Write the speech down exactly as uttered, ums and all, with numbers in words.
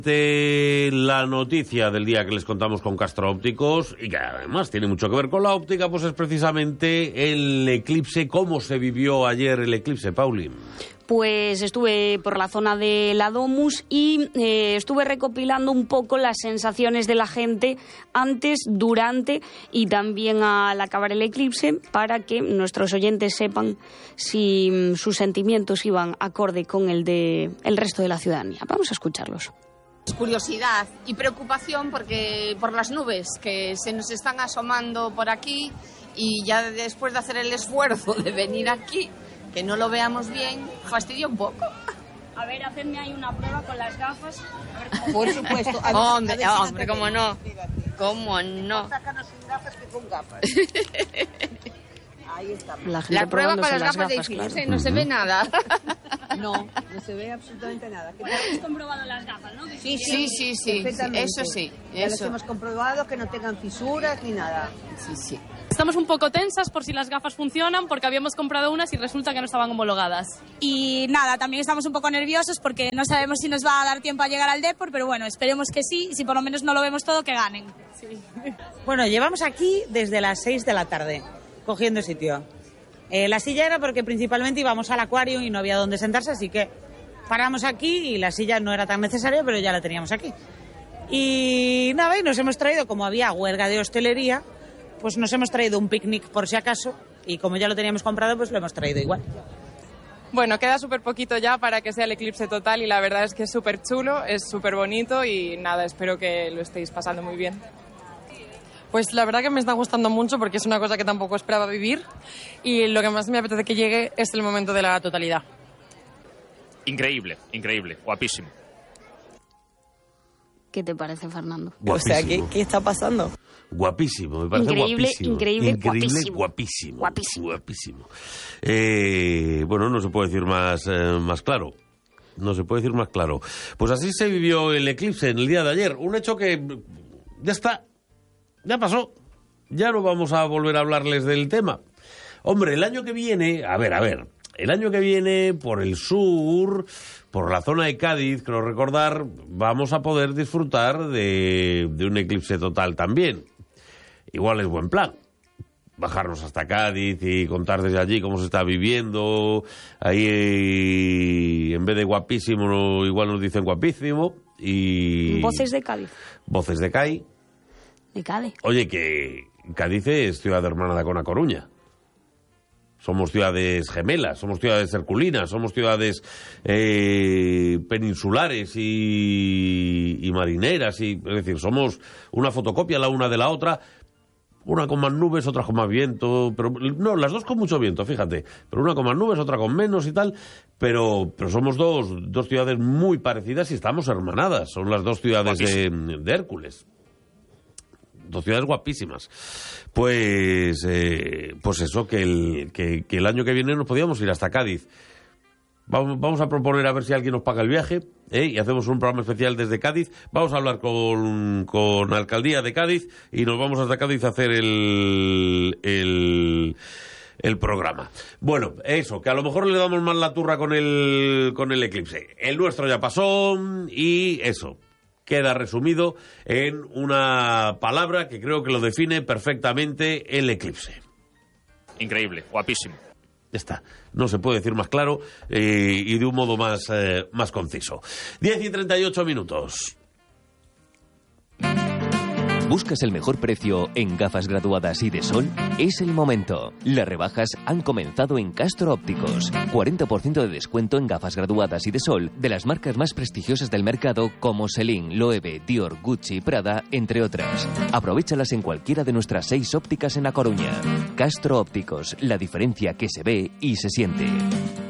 De la noticia del día que les contamos con Castro Ópticos, y que además tiene mucho que ver con la óptica, pues es precisamente el eclipse. ¿Cómo se vivió ayer el eclipse, Pauli? Pues estuve por la zona de la Domus y eh, estuve recopilando un poco las sensaciones de la gente antes, durante y también al acabar el eclipse, para que nuestros oyentes sepan si mm, sus sentimientos iban acorde con el de el resto de la ciudadanía. Vamos a escucharlos. Curiosidad y preocupación porque por las nubes que se nos están asomando por aquí, y ya después de hacer el esfuerzo de venir aquí, que no lo veamos bien, fastidia un poco. A ver, hacedme ahí una prueba con las gafas. A ver cómo... Por supuesto. A ver, hombre, a ver si hombre, cómo no. Cómo no. Sácanos sin gafas que con gafas. Ahí está. La, la prueba con las gafas, gafas de difícil, claro. No se ve nada. No, no se ve absolutamente nada. Bueno, habéis comprobado las gafas, ¿no? Sí, sí, sí, sí. Eso sí. Ya eso. les hemos comprobado que no tengan fisuras ni nada. Sí, sí. Estamos un poco tensas por si las gafas funcionan, porque habíamos comprado unas y resulta que no estaban homologadas. Y nada, también estamos un poco nerviosos porque no sabemos si nos va a dar tiempo a llegar al Depor, pero bueno, esperemos que sí, y si por lo menos no lo vemos todo, que ganen. Sí. Bueno, llevamos aquí desde las seis de la tarde, cogiendo sitio. Eh, la silla era porque principalmente íbamos al acuario y no había dónde sentarse, así que paramos aquí y la silla no era tan necesaria, pero ya la teníamos aquí. Y nada, y nos hemos traído, como había huelga de hostelería, pues nos hemos traído un picnic por si acaso, y como ya lo teníamos comprado, pues lo hemos traído igual. Bueno, queda súper poquito ya para que sea el eclipse total, y la verdad es que es súper chulo, es súper bonito, y nada, espero que lo estéis pasando muy bien. Pues la verdad que me está gustando mucho porque es una cosa que tampoco esperaba vivir, y lo que más me apetece que llegue es el momento de la totalidad. Increíble, increíble, guapísimo. ¿Qué te parece, Fernando? Guapísimo. O sea, ¿qué, qué está pasando? Guapísimo, me parece Increíble, guapísimo. increíble, increíble, guapísimo. guapísimo. Guapísimo. Guapísimo. Eh, bueno, no se puede decir más, eh, más claro. No se puede decir más claro. Pues así se vivió el eclipse en el día de ayer. Un hecho que ya está, ya pasó. Ya no vamos a volver a hablarles del tema. Hombre, el año que viene, a ver, a ver, el año que viene por el sur, por la zona de Cádiz, creo recordar, vamos a poder disfrutar de, de un eclipse total también. Igual es buen plan bajarnos hasta Cádiz y contar desde allí cómo se está viviendo. Ahí, en vez de guapísimo, igual nos dicen guapísimo. Y Voces de Cádiz. Voces de Cádiz. De Cádiz. Oye, que Cádiz es ciudad hermana con A Coruña. Somos ciudades gemelas, somos ciudades herculinas, somos ciudades eh, peninsulares y, y marineras. Y, es decir, somos una fotocopia la una de la otra. Una con más nubes, otra con más viento, pero no, las dos con mucho viento, fíjate, pero una con más nubes, otra con menos y tal, pero, pero somos dos, dos ciudades muy parecidas y estamos hermanadas, son las dos ciudades de, de Hércules, dos ciudades guapísimas. Pues, eh, pues eso, que el, que, que el año que viene nos podíamos ir hasta Cádiz. Vamos, vamos a proponer a ver si alguien nos paga el viaje, ¿eh? Y hacemos un programa especial desde Cádiz. Vamos a hablar con, con la alcaldía de Cádiz y nos vamos hasta Cádiz a hacer el, el, el programa. Bueno, eso, que a lo mejor le damos más la turra con el, con el eclipse. El nuestro ya pasó y eso queda resumido en una palabra que creo que lo define perfectamente: el eclipse. Increíble, guapísimo. Ya está, no se puede decir más claro eh, y de un modo más, eh, más conciso. diez y treinta y ocho minutos. ¿Buscas el mejor precio en gafas graduadas y de sol? Es el momento. Las rebajas han comenzado en Castro Ópticos. cuarenta por ciento de descuento en gafas graduadas y de sol de las marcas más prestigiosas del mercado como Celine, Loewe, Dior, Gucci, Prada, entre otras. Aprovéchalas en cualquiera de nuestras seis ópticas en A Coruña. Castro Ópticos, la diferencia que se ve y se siente.